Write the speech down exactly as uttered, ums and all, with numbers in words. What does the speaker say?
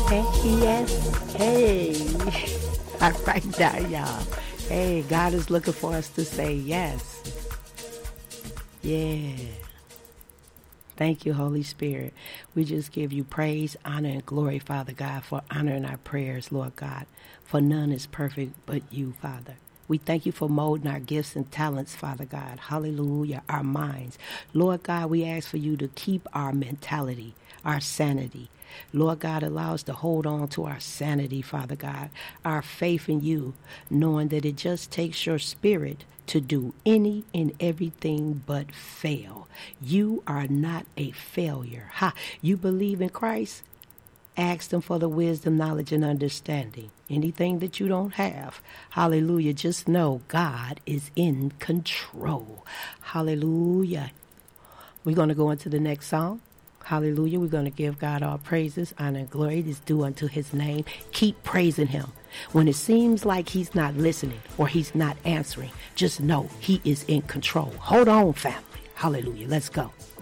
Hey, yes. Hey. All right now, y'all. Hey, God is looking for us to say yes. Yeah. Thank you, Holy Spirit. We just give you praise, honor, and glory, Father God, for honoring our prayers, Lord God. For none is perfect but you, Father. We thank you for molding our gifts and talents, Father God. Hallelujah. Our minds. Lord God, we ask for you to keep our mentality, our sanity. Lord God, allow us to hold on to our sanity, Father God, our faith in you, knowing that it just takes your spirit to do any and everything but fail. You are not a failure. Ha! You believe in Christ? Ask them for the wisdom, knowledge, and understanding. Anything that you don't have, hallelujah, just know God is in control. Hallelujah. We're going to go into the next song. Hallelujah. We're going to give God all praises, honor, and glory is due unto his name. Keep praising him. When it seems like he's not listening or he's not answering, just know he is in control. Hold on, family. Hallelujah. Let's go.